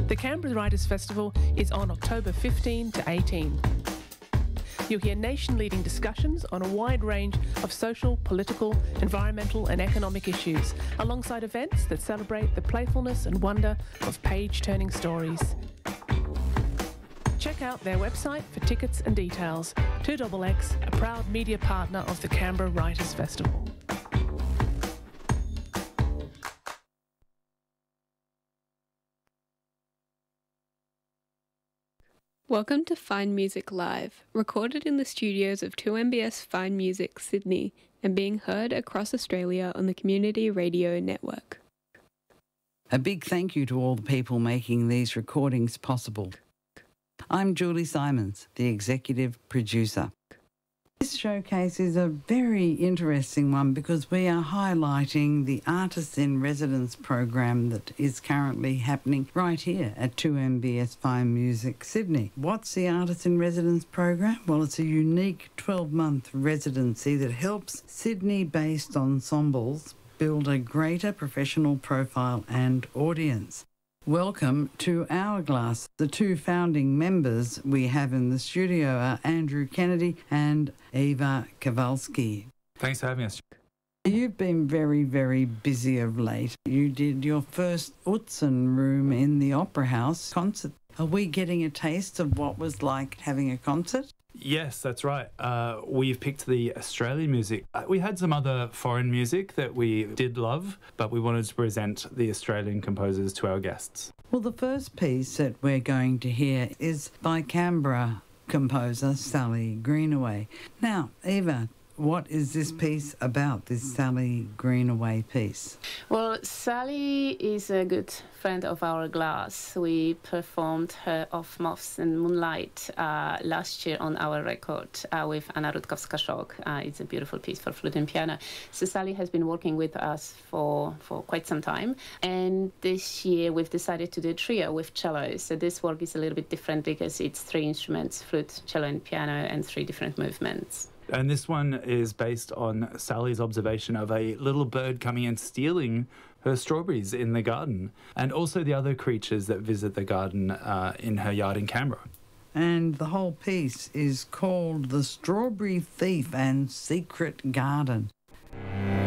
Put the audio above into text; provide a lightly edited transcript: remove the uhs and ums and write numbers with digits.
The Canberra Writers' Festival is on October 15 to 18. You'll hear nation-leading discussions on a wide range of social, political, environmental and economic issues, alongside events that celebrate the playfulness and wonder of page-turning stories. Check out their website for tickets and details. 2XX, a proud media partner of the Canberra Writers' Festival. Welcome to Fine Music Live, recorded in the studios of 2MBS Fine Music, Sydney, and being heard across Australia on the Community Radio Network. A big thank you to all the people making these recordings possible. I'm Julie Simons, the executive producer. This showcase is a very interesting one because we are highlighting the Artists in Residence program that is currently happening right here at 2MBS Fine Music Sydney. What's the Artists in Residence program? Well, it's a unique 12-month residency that helps Sydney-based ensembles build a greater professional profile and audience. Welcome to Hourglass. The two founding members we have in the studio are Andrew Kennedy and Eva Kowalski. Thanks for having us. You've been very, very busy of late. You did your first Utzon Room in the Opera House concert. Are we getting a taste of what was like having a concert? Yes, that's right. We've picked the Australian music. We had some other foreign music that we did love, but we wanted to present the Australian composers to our guests. Well, the first piece that we're going to hear is by Canberra composer Sally Greenaway. Now, Eva, what is this piece about, this Sally Greenaway piece? Well, Sally is a good friend of Hourglass. We performed her Of Moths and Moonlight last year on our record with Anna Rutkowska-Szok. It's a beautiful piece for flute and piano. So Sally has been working with us for quite some time. And this year we've decided to do a trio with cello. So this work is a little bit different because it's three instruments, flute, cello and piano, and three different movements. And this one is based on Sally's observation of a little bird coming and stealing her strawberries in the garden, and also the other creatures that visit the garden in her yard in Canberra. And the whole piece is called The Strawberry Thief and Secret Garden.